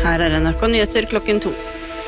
Her NRK Nyheter klokken 2.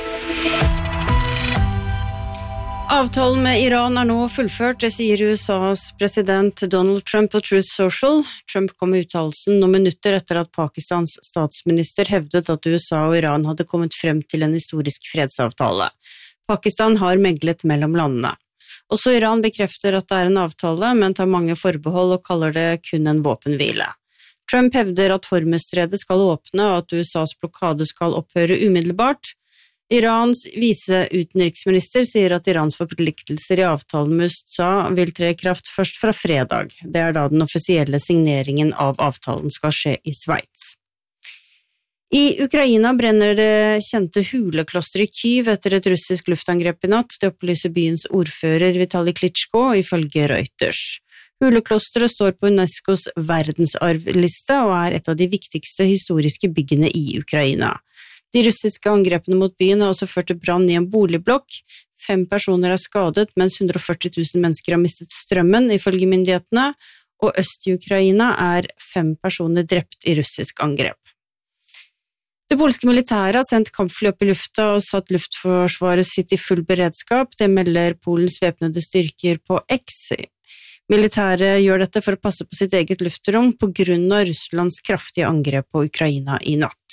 Avtalen med Iran nå fullført, det sier USAs president Donald Trump på Truth Social. Trump kom med uttalelsen noen minutter etter at Pakistans statsminister hevdet at USA og Iran hadde kommet frem til en historisk fredsavtale. Pakistan har meglet mellom landene. Også Iran bekrefter at det en avtale, men tar mange forbehold og kaller det kun en våpenhvile. Trump hevder at Hormuzstredet skal åpne og at USAs blokade skal opphøre umiddelbart. Irans viseutenriksminister sier at Irans forpliktelser i avtalen med USA vil tre i kraft først fra fredag. Det da den offisielle signeringen av avtalen skal skje i Sveits. I Ukraina brenner det kjente huleklosteret i Kyiv etter et russisk luftangrep i natt. Det opplyser byens ordfører Vitali Klitschko ifølge Reuters. Huleklosteret står på UNESCOs verdensarvliste og et av de viktigste historiske byggene i Ukraina. De russiske angrepene mot byen har også ført til brann i en boligblokk. 5 personer skadet, mens 140 000 mennesker har mistet strømmen, ifølge myndighetene, og øst i Ukraina 5 personer drept i russisk angrep. Det polske militæret har sendt kampfly opp i lufta og satt luftforsvaret sitt i full beredskap. Det melder Polens væpnede styrker på X. Militæret gjør dette for å passe på sitt eget luftrom på grunn av Russlands kraftige angrep på Ukraina i natt.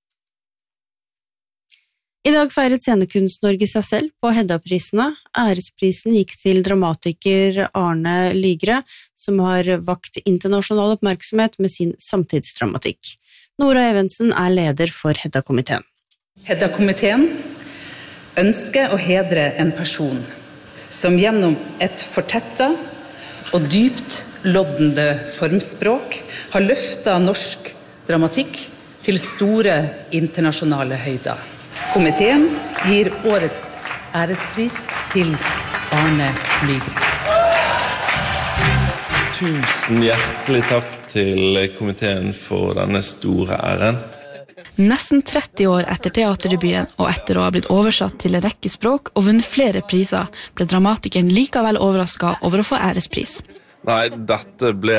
I dag feiret Scenekunst-Norge seg selv på Hedda-prisene. Æresprisen gikk til dramatiker Arne Lygre, som har vakt internasjonal oppmerksomhet med sin samtidsdramatikk. Nora Evensen leder for Hedda-komiteen. Hedda-komiteen ønsker å hedre en person som gjennom et fortettet og dypt loddende formspråk har løftet norsk dramatikk til store internasjonale høyder. Komiteen gir årets ærespris til Arne Lygre. Tusen hjertelig takk til komiteen for denne store æren. Nesten 30 år etter teaterdebuten og etter å ha blitt oversatt til en rekke språk og vunnet flere priser, ble dramatikeren likevel overrasket over å få ærespris. Nei, dette ble